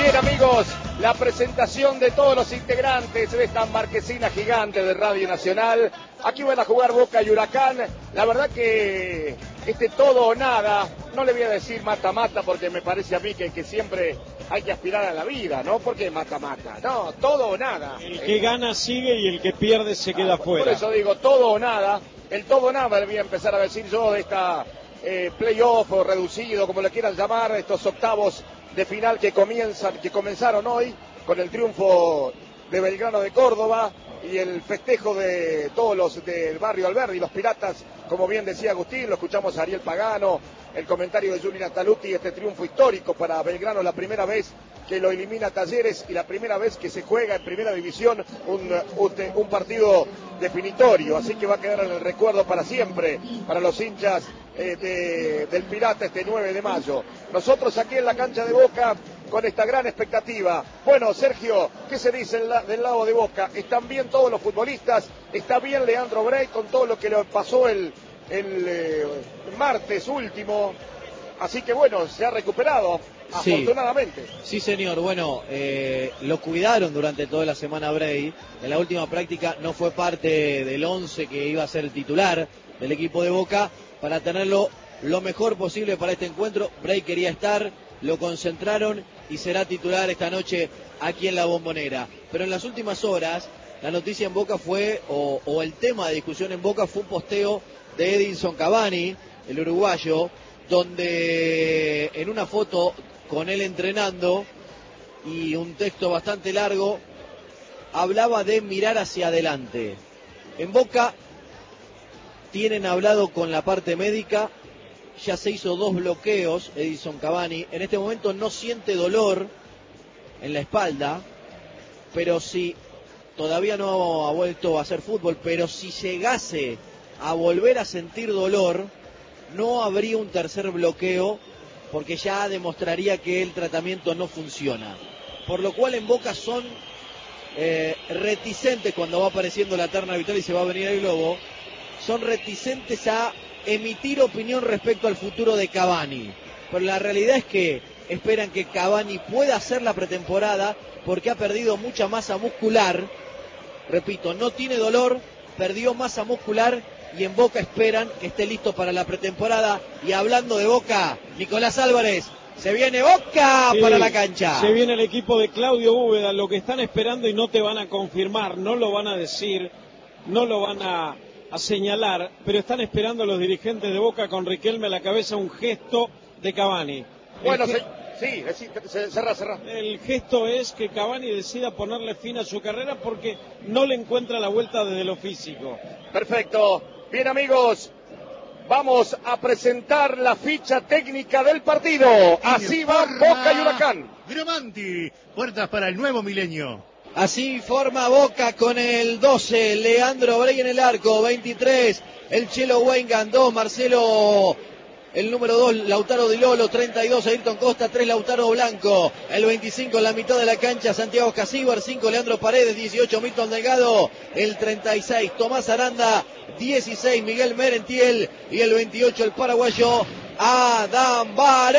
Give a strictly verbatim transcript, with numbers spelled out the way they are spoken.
Bien, amigos, la presentación de todos los integrantes de esta marquesina gigante de Radio Nacional. Aquí van a jugar Boca y Huracán. La verdad que este todo o nada, no le voy a decir mata-mata porque me parece a mí que, que siempre hay que aspirar a la vida, ¿no? Porque mata-mata, no, todo o nada. El que gana sigue y el que pierde se queda ah, fuera. Por eso digo, todo o nada. El todo o nada le voy a empezar a decir yo de esta eh, playoff o reducido, como le quieran llamar, estos octavos de final que comienzan, que comenzaron hoy con el triunfo de Belgrano de Córdoba y el festejo de todos los del barrio Alberdi, los Piratas, como bien decía Agustín, lo escuchamos a Ariel Pagano, el comentario de Juli Nataluti, este triunfo histórico para Belgrano, la primera vez que lo elimina Talleres y la primera vez que se juega en primera división un, un, un partido definitorio, así que va a quedar en el recuerdo para siempre, para los hinchas eh, de, del Pirata este nueve de mayo. Nosotros aquí en la cancha de Boca con esta gran expectativa. Bueno, Sergio, ¿qué se dice del lado de Boca? ¿Están bien todos los futbolistas? ¿Está bien Leandro Brey con todo lo que le pasó el, el eh, martes último? Así que bueno, se ha recuperado, sí, afortunadamente. Sí, señor. Bueno, eh, lo cuidaron durante toda la semana Brey. En la última práctica no fue parte del once que iba a ser el titular del equipo de Boca para tenerlo lo mejor posible para este encuentro. Brey quería estar, lo concentraron y será titular esta noche aquí en la Bombonera. Pero en las últimas horas, la noticia en Boca fue, o, o el tema de discusión en Boca fue un posteo de Edinson Cavani, el uruguayo, donde en una foto con él entrenando y un texto bastante largo, hablaba de mirar hacia adelante. En Boca tienen hablado con la parte médica, ya se hizo dos bloqueos, Edinson Cavani, en este momento no siente dolor en la espalda, pero si, todavía no ha vuelto a hacer fútbol, pero si llegase a volver a sentir dolor, no habría un tercer bloqueo, porque ya demostraría que el tratamiento no funciona. Por lo cual en Boca son eh, reticentes cuando va apareciendo la terna arbitral y se va a venir el globo, son reticentes a emitir opinión respecto al futuro de Cavani. Pero la realidad es que esperan que Cavani pueda hacer la pretemporada porque ha perdido mucha masa muscular. Repito, no tiene dolor, perdió masa muscular y en Boca esperan que esté listo para la pretemporada. Y hablando de Boca, Nicolás Álvarez, se viene Boca sí, para la cancha. Se viene el equipo de Claudio Úbeda, lo que están esperando y no te van a confirmar, no lo van a decir, no lo van a, a señalar, pero están esperando los dirigentes de Boca con Riquelme a la cabeza un gesto de Cavani. Bueno, se, sí, sí, cerrá, cerrá. El gesto es que Cavani decida ponerle fin a su carrera porque no le encuentra la vuelta desde lo físico. Perfecto. Bien, amigos, vamos a presentar la ficha técnica del partido. Así va Boca y Huracán. Gramanti, puertas para el nuevo milenio. Así forma Boca con el doce, Leandro Brey en el arco, veintitrés, el Chelo Wengan, dos, Marcelo, el número dos, Lautaro Di Lolo, treinta y dos, Ayrton Costa, tres, Lautaro Blanco, el veinticinco en la mitad de la cancha, Santiago Casíbar, cinco, Leandro Paredes, dieciocho, Milton Delgado, el treinta y seis, Tomás Aranda, dieciséis, Miguel Merentiel y el veintiocho, el paraguayo Adam Varela.